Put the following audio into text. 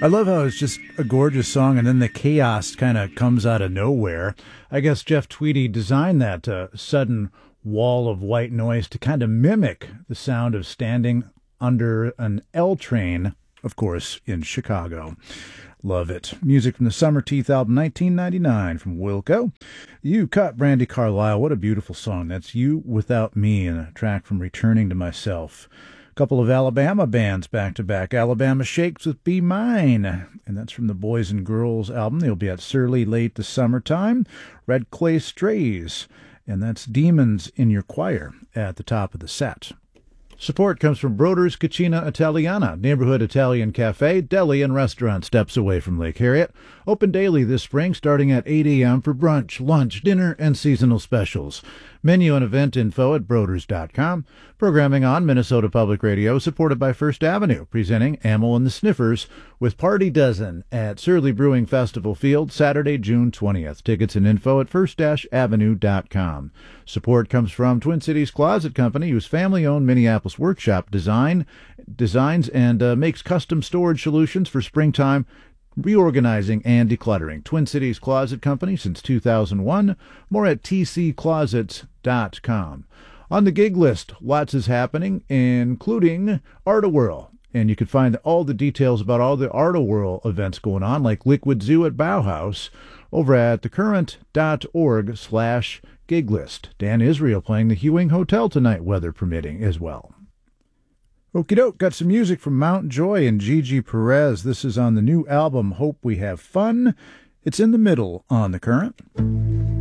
I love how it's just a gorgeous song and then the chaos kind of comes out of nowhere. I guess Jeff Tweedy designed that sudden wall of white noise to kind of mimic the sound of standing under an L train, of course, in Chicago. Love it. Music from the Summer Teeth album, 1999, from Wilco. You Cut, Brandi Carlile. What a beautiful song. That's You Without Me, and a track from Returning to Myself. A couple of Alabama bands back-to-back. Alabama Shakes with Be Mine, and that's from the Boys and Girls album. They'll be at Surly late this summertime. Red Clay Strays, and that's Demons in Your Choir at the top of the set. Support comes from Broder's Cucina Italiana, neighborhood Italian cafe, deli, and restaurant steps away from Lake Harriet. Open daily this spring starting at 8 a.m. for brunch, lunch, dinner, and seasonal specials. Menu and event info at broders.com. Programming on Minnesota Public Radio, supported by First Avenue, presenting Amyl and the Sniffers with Party Dozen at Surly Brewing Festival Field, Saturday, June 20th. Tickets and info at first-avenue.com. Support comes from Twin Cities Closet Company, whose family-owned Minneapolis workshop designs and makes custom storage solutions for springtime reorganizing and decluttering. Twin Cities Closet Company since 2001. More at tcclosets.com. On the gig list, lots is happening, including Art-A-Whirl. And you can find all the details about all the Art-A-Whirl events going on, like Liquid Zoo at Bauhaus, over at thecurrent.org/gig list. Dan Israel playing the Hewing Hotel tonight, weather permitting, as well. Okie doke, got some music from Mount Joy and Gigi Perez. This is on the new album, Hope We Have Fun. It's in the middle on The Current.